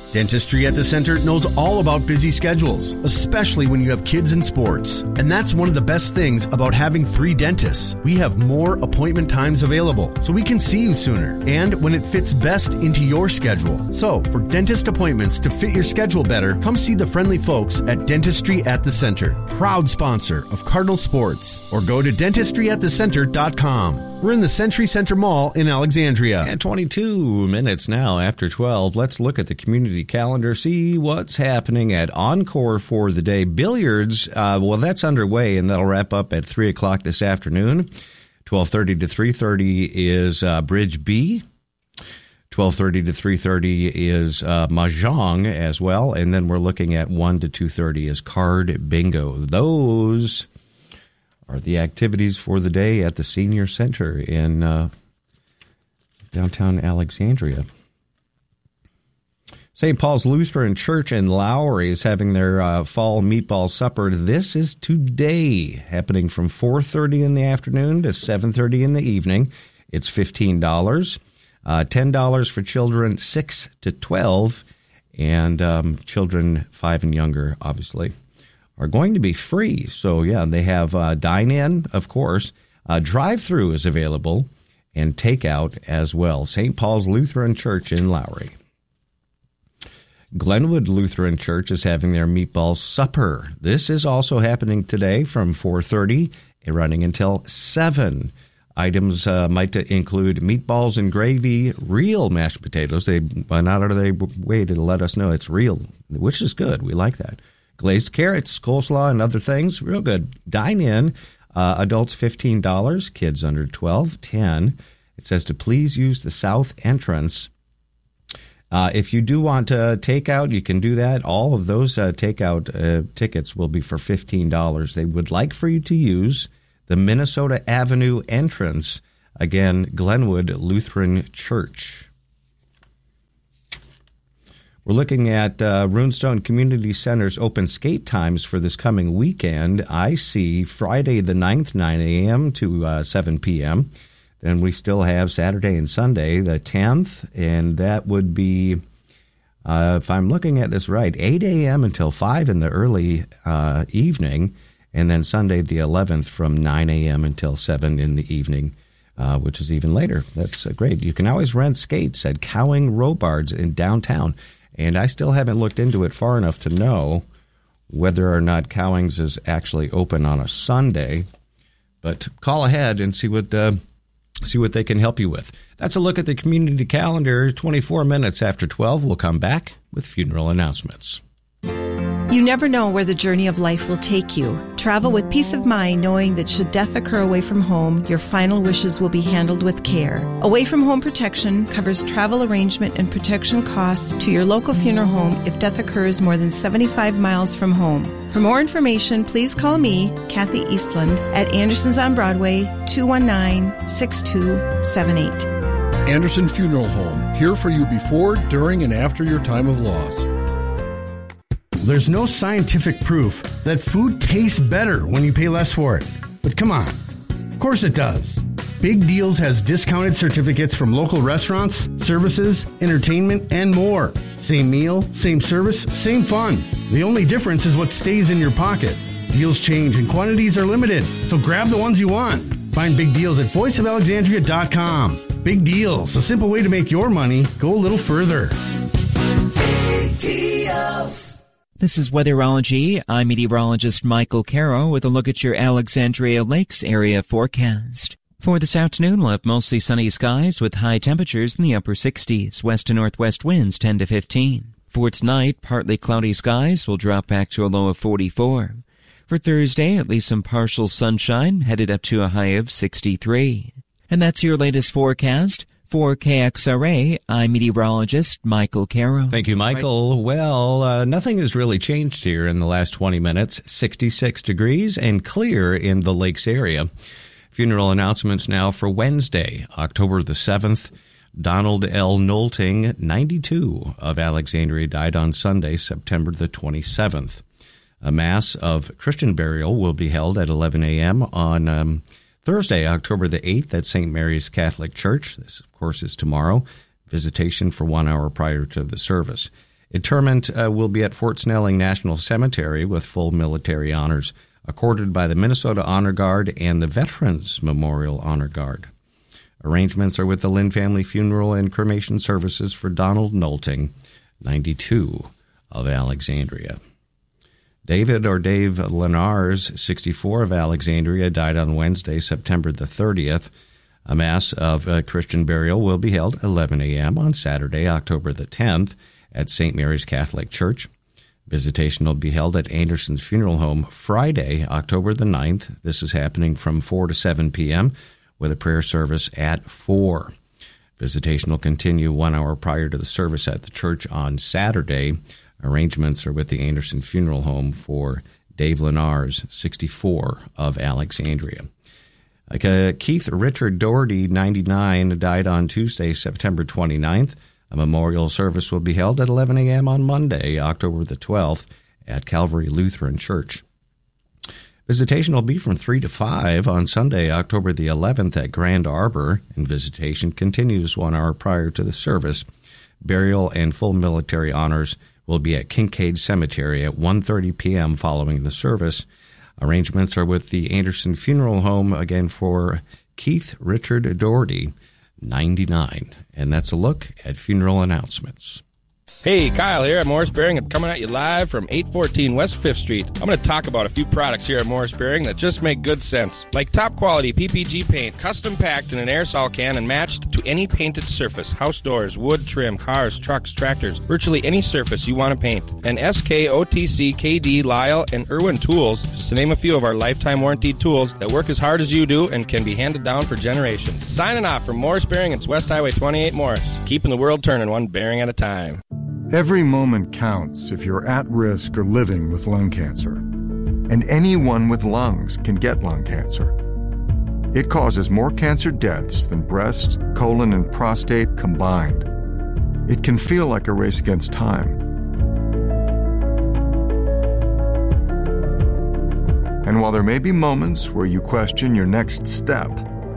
Dentistry at the Center knows all about busy schedules, especially when you have kids in sports. And that's one of the best things about having 3 dentists. We have more appointment times available, so we can see you sooner and when it fits best into your schedule. So, for dentist appointments to fit your schedule better, come see the friendly folks at Dentistry at the Center, proud sponsor of Cardinal Sports, or go to dentistryatthecenter.com. We're in the Century Center Mall in Alexandria. At 22 minutes now after 12, let's look at the community calendar, see what's happening at Encore for the day. Billiards, that's underway, and that'll wrap up at 3 o'clock this afternoon. 12:30 to 3:30 is Bridge B. 12:30 to 3:30 is Mahjong as well, and then we're looking at 1 to 2:30 is Card Bingo. Those are the activities for the day at the Senior Center in downtown Alexandria. St. Paul's Lutheran Church in Lowry is having their fall meatball supper. This is today, happening from 4:30 in the afternoon to 7:30 in the evening. It's $15. $10 for children 6 to 12, and children 5 and younger, obviously, are going to be free. So, yeah, they have dine-in, of course. Drive-through is available, and takeout as well. St. Paul's Lutheran Church in Lowry. Glenwood Lutheran Church is having their meatball supper. This is also happening today from 4:30 and running until 7. Items might include meatballs and gravy, real mashed potatoes. They went out of their way to let us know it's real, which is good. We like that. Glazed carrots, coleslaw, and other things. Real good. Dine in. Adults $15. Kids under 12, $10. It says to please use the south entrance. If you do want to take out, you can do that. All of those takeout tickets will be for $15. They would like for you to use the Minnesota Avenue entrance. Again, Glenwood Lutheran Church. We're looking at Runestone Community Center's open skate times for this coming weekend. I see Friday the 9th, 9 a.m. to 7 p.m. Then we still have Saturday and Sunday, the 10th, and that would be, if I'm looking at this right, 8 a.m. until 5 in the early evening, and then Sunday the 11th from 9 a.m. until 7 in the evening, which is even later. That's great. You can always rent skates at Cowing Robards in downtown. And I still haven't looked into it far enough to know whether or not Cowings is actually open on a Sunday. But call ahead and see what they can help you with. That's a look at the community calendar. 24 minutes after 12, we'll come back with funeral announcements. You never know where the journey of life will take you. Travel with peace of mind knowing that should death occur away from home, your final wishes will be handled with care. Away from Home Protection covers travel arrangement and protection costs to your local funeral home if death occurs more than 75 miles from home. For more information, please call me, Kathy Eastland, at Anderson's on Broadway, 219-6278. Anderson Funeral Home, here for you before, during, and after your time of loss. There's no scientific proof that food tastes better when you pay less for it. But come on. Of course it does. Big Deals has discounted certificates from local restaurants, services, entertainment, and more. Same meal, same service, same fun. The only difference is what stays in your pocket. Deals change and quantities are limited, so grab the ones you want. Find Big Deals at voiceofalexandria.com. Big Deals, a simple way to make your money go a little further. Big Deals. This is Weatherology. I'm meteorologist Michael Caro with a look at your Alexandria Lakes area forecast. For this afternoon, we'll have mostly sunny skies with high temperatures in the upper 60s, west to northwest winds 10 to 15. For tonight, partly cloudy skies will drop back to a low of 44. For Thursday, at least some partial sunshine, headed up to a high of 63. And that's your latest forecast. For KXRA, I'm meteorologist Michael Caro. Thank you, Michael. Well, nothing has really changed here in the last 20 minutes. 66 degrees and clear in the lakes area. Funeral announcements now for Wednesday, October the 7th. Donald L. Nolting, 92, of Alexandria, died on Sunday, September the 27th. A mass of Christian burial will be held at 11 a.m. on Thursday, October the 8th at St. Mary's Catholic Church. This, of course, is tomorrow. Visitation for 1 hour prior to the service. Interment will be at Fort Snelling National Cemetery with full military honors accorded by the Minnesota Honor Guard and the Veterans Memorial Honor Guard. Arrangements are with the Lynn Family Funeral and Cremation Services for Donald Nolting, 92, of Alexandria. David or Dave Lenars, 64, of Alexandria, died on Wednesday, September the 30th. A Mass of Christian burial will be held 11 a.m. on Saturday, October the 10th, at St. Mary's Catholic Church. Visitation will be held at Anderson's Funeral Home Friday, October the 9th. This is happening from 4 to 7 p.m. with a prayer service at 4. Visitation will continue 1 hour prior to the service at the church on Saturday. Arrangements are with the Anderson Funeral Home for Dave Lenars, 64, of Alexandria. Keith Richard Doherty, 99, died on Tuesday, September 29th. A memorial service will be held at 11 a.m. on Monday, October the 12th, at Calvary Lutheran Church. Visitation will be from 3 to 5 on Sunday, October the 11th, at Grand Arbor, and visitation continues 1 hour prior to the service. Burial and full military honors will be at Kincaid Cemetery at 1:30 p.m. following the service. Arrangements are with the Anderson Funeral Home, again, for Keith Richard Doherty, 99. And that's a look at funeral announcements. Hey, Kyle here at Morris Bearing. I'm coming at you live from 814 West 5th Street. I'm going to talk about a few products here at Morris Bearing that just make good sense. Like top quality PPG paint, custom packed in an aerosol can and matched to any painted surface. House doors, wood trim, cars, trucks, tractors, virtually any surface you want to paint. And SK, OTC, KD, Lyle, and Irwin tools, just to name a few of our lifetime warranty tools that work as hard as you do and can be handed down for generations. Signing off from Morris Bearing, it's West Highway 28 Morris. Keeping the world turning one bearing at a time. Every moment counts if you're at risk or living with lung cancer. And anyone with lungs can get lung cancer. It causes more cancer deaths than breast, colon, and prostate combined. It can feel like a race against time. And while there may be moments where you question your next step,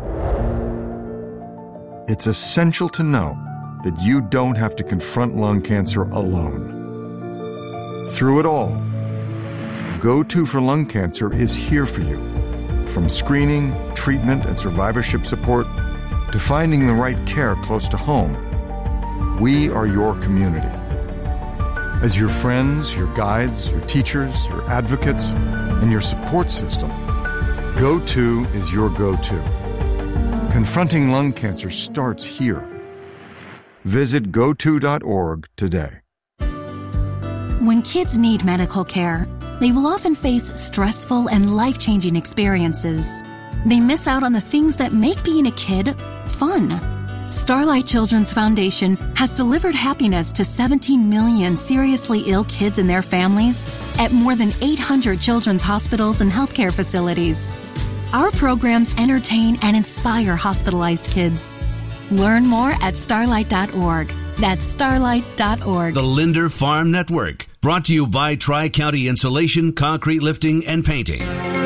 it's essential to know that you don't have to confront lung cancer alone. Through it all, Go-To for Lung Cancer is here for you. From screening, treatment, and survivorship support to finding the right care close to home, we are your community. As your friends, your guides, your teachers, your advocates, and your support system, Go-To is your go-to. Confronting lung cancer starts here. Visit goto.org today. When kids need medical care, they will often face stressful and life-changing experiences. They miss out on the things that make being a kid fun. Starlight Children's Foundation has delivered happiness to 17 million seriously ill kids and their families at more than 800 children's hospitals and healthcare facilities. Our programs entertain and inspire hospitalized kids. Learn more at starlight.org. That's starlight.org. The Linder Farm Network, brought to you by Tri-County Insulation, Concrete Lifting, and Painting.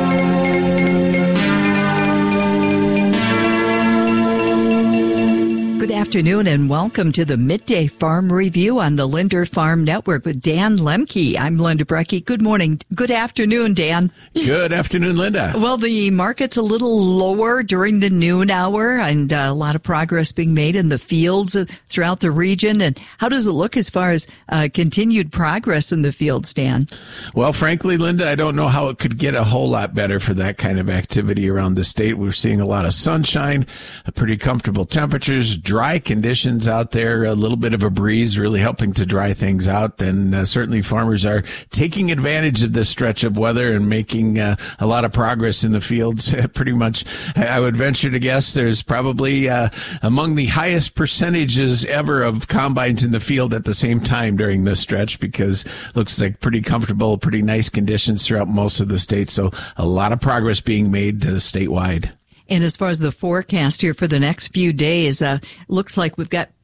Good afternoon and welcome to the Midday Farm Review on the Linder Farm Network with Dan Lemke. I'm Linda Brecky. Good morning. Good afternoon, Dan. Good afternoon, Linda. Well, the market's a little lower during the noon hour and a lot of progress being made in the fields throughout the region. And how does it look as far as continued progress in the fields, Dan? Well, frankly, Linda, I don't know how it could get a whole lot better for that kind of activity around the state. We're seeing a lot of sunshine, pretty comfortable temperatures, dry conditions out there, a little bit of a breeze really helping to dry things out. And certainly farmers are taking advantage of this stretch of weather and making a lot of progress in the fields. Pretty much, I would venture to guess there's probably among the highest percentages ever of combines in the field at the same time during this stretch, because it looks like pretty comfortable, pretty nice conditions throughout most of the state. So a lot of progress being made statewide. And as far as the forecast here for the next few days, looks like we've got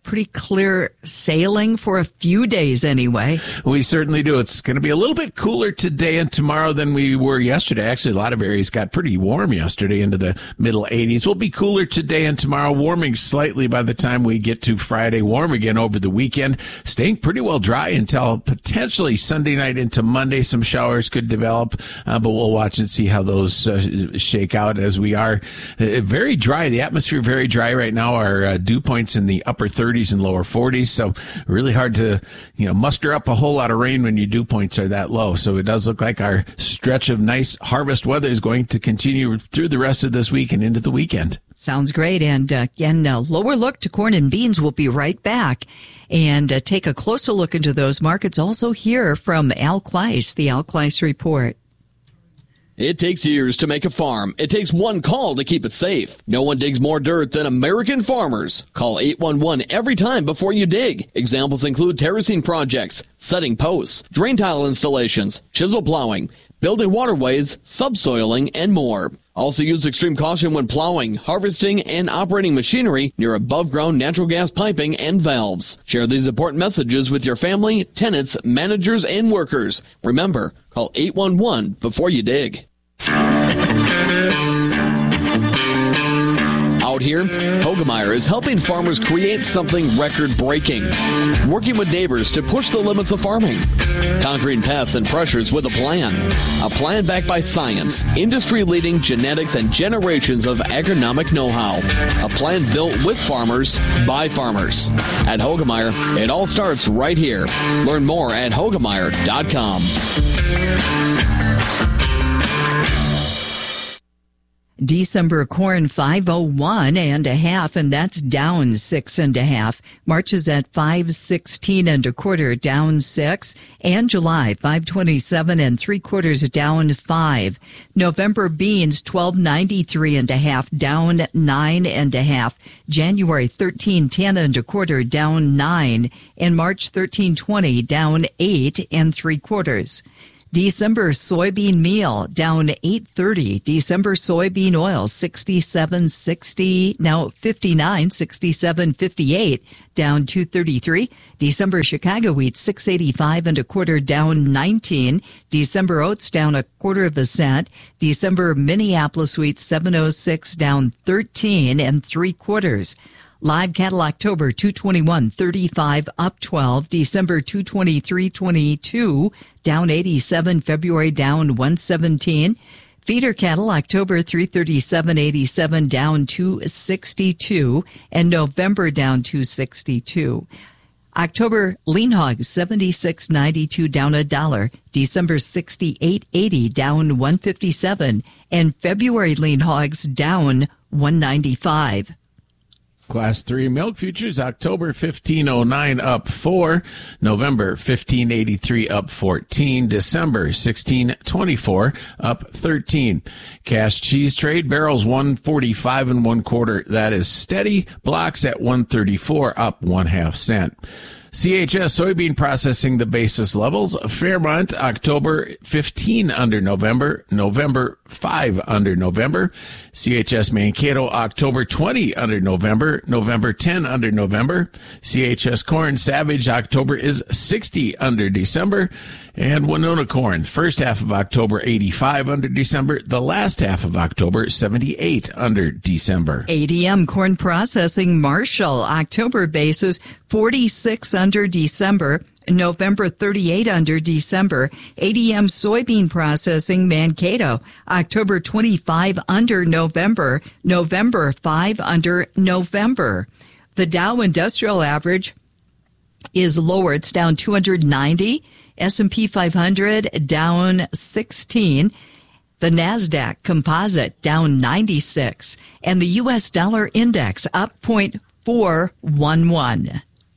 pretty clear sailing for a few days anyway. We certainly do. It's going to be a little bit cooler today and tomorrow than we were yesterday. Actually, a lot of areas got pretty warm yesterday into the middle 80s. We'll be cooler today and tomorrow, warming slightly by the time we get to Friday, warm again over the weekend, staying pretty well dry until potentially Sunday night into Monday. Some showers could develop, but we'll watch and see how those shake out as we are very dry. The atmosphere very dry right now. Our dew points in the upper 30s and lower 40s, so really hard to muster up a whole lot of rain when your dew points are that low. So it does look like our stretch of nice harvest weather is going to continue through the rest of this week and into the weekend. Sounds great. And again, a lower look to corn and beans. We'll be right back and take a closer look into those markets. Also hear from Al Kleiss, the Al Kleiss Report. It takes years to make a farm. It takes one call to keep it safe. No one digs more dirt than American farmers. Call 811 every time before you dig. Examples include terracing projects, setting posts, drain tile installations, chisel plowing, building waterways, subsoiling, and more. Also use extreme caution when plowing, harvesting, and operating machinery near above-ground natural gas piping and valves. Share these important messages with your family, tenants, managers, and workers. Remember, call 811 before you dig. Out here, Hoegemeyer is helping farmers create something record-breaking, working with neighbors to push the limits of farming, conquering pests and pressures with a plan backed by science, industry-leading genetics, and generations of agronomic know-how, a plan built with farmers, by farmers. At Hoegemeyer, it all starts right here. Learn more at Hoegemeyer.com. December corn 501.5, and that's down 6.5. March is at 516.25, down 6. And July 527.75, down 5. November beans 1293.5, down 9.5. January 1310.25, down 9. And March 1320, down 8.75. December soybean meal down 8.30. December soybean oil 67.60, now 59.67.58, down 2.33. December Chicago wheat 6.85.25, down 19. December oats down 1/4 cent. December Minneapolis wheat 7.06, down 13.75. Live cattle October 221.35, up 12. December 223.22, down 87. February down 117. Feeder cattle October 337.87, down 262, and November down 262. October lean hogs 76.92, down $1. December 68.80, down 157, and February lean hogs down 195. Class 3 milk futures, October 15.09, up 4. November 15.83, up 14. December 16.24, up 13. Cash cheese trade, barrels 145 1/4. That is steady. Blocks at 134, up 1/2 cent. CHS soybean processing the basis levels. Fairmont, October 15 under November. November 5 under November. CHS Mankato, October 20 under November. November 10 under November. CHS corn Savage, October is 60 under December. And Winona corn, first half of October 85 under December. The last half of October 78 under December. ADM corn processing Marshall, October basis 46 under December. November 38 under December. ADM soybean processing Mankato, October 25 under November. November 5 under November. The Dow Industrial Average is lower. It's down 290. S&P 500 down 16. The NASDAQ Composite down 96. And the U.S. dollar index up 0.411.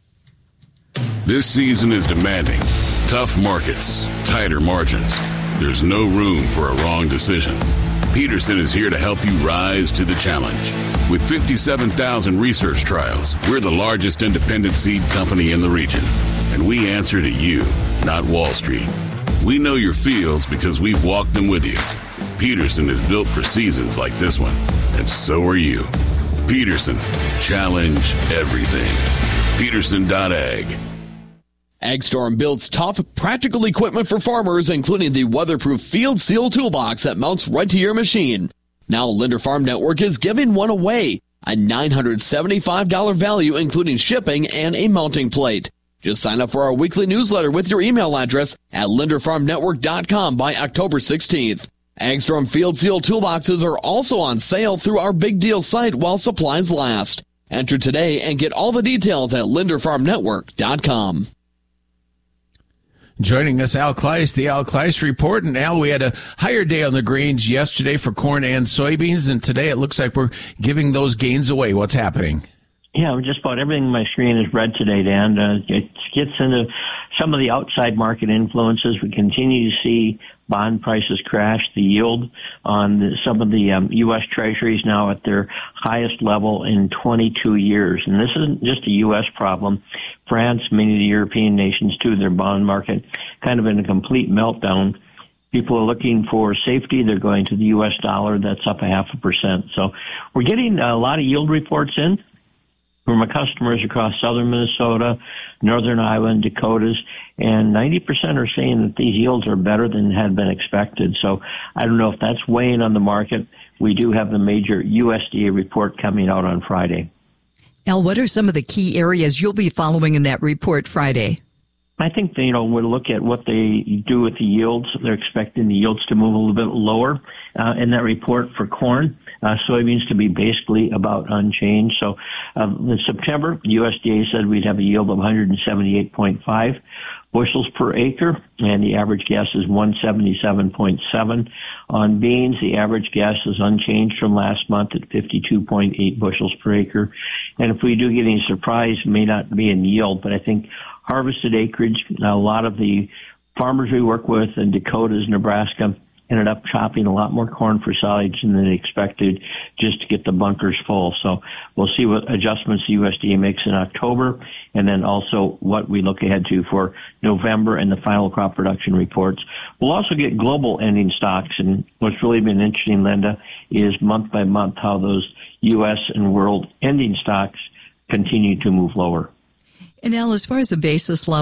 This season is demanding. Tough markets, tighter margins. There's no room for a wrong decision. Peterson is here to help you rise to the challenge. With 57,000 research trials, we're the largest independent seed company in the region. And we answer to you, not Wall Street. We know your fields because we've walked them with you. Peterson is built for seasons like this one, and so are you. Peterson, challenge everything. Peterson.ag. AgStorm builds tough, practical equipment for farmers, including the weatherproof Field Seal toolbox that mounts right to your machine. Now Linder Farm Network is giving one away, a $975 value including shipping and a mounting plate. Just sign up for our weekly newsletter with your email address at linderfarmnetwork.com by October 16th. AgStorm Field Seal toolboxes are also on sale through our Big Deal site while supplies last. Enter today and get all the details at linderfarmnetwork.com. Joining us, Al Kleis, the Al Kleis Report. And Al, we had a higher day on the grains yesterday for corn and soybeans, and today it looks like we're giving those gains away. What's happening? Yeah, just about everything on my screen is red today, Dan. It gets into some of the outside market influences. We continue to see bond prices crash. The yield on some of the U.S. Treasuries now at their highest level in 22 years. And this isn't just a U.S. problem. France, many of the European nations too, their bond market kind of in a complete meltdown. People are looking for safety. They're going to the U.S. dollar. That's up 0.5%. So we're getting a lot of yield reports in from our customers across southern Minnesota, northern Iowa, and Dakotas, and 90% are saying that these yields are better than had been expected. So I don't know if that's weighing on the market. We do have the major USDA report coming out on Friday. Al, what are some of the key areas you'll be following in that report Friday? I think, we'll look at what they do with the yields. They're expecting the yields to move a little bit lower in that report for corn. Soybeans to be basically about unchanged. So in September, USDA said we'd have a yield of 178.5 bushels per acre, and the average guess is 177.7. On beans, the average guess is unchanged from last month at 52.8 bushels per acre. And if we do get any surprise, it may not be in yield, but I think harvested acreage, a lot of the farmers we work with in Dakotas, Nebraska, ended up chopping a lot more corn for silage than they expected just to get the bunkers full. So we'll see what adjustments the USDA makes in October, and then also what we look ahead to for November and the final crop production reports. We'll also get global ending stocks, and what's really been interesting, Linda, is month by month how those U.S. and world ending stocks continue to move lower. And Al, as far as the basis level,